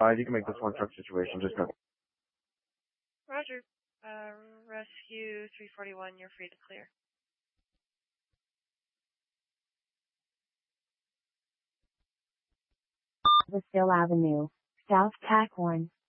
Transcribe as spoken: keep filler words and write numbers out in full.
Uh, you can make this one truck situation, just go. Roger. Uh, rescue three forty-one, you're free to clear. Still Avenue, South Tack one.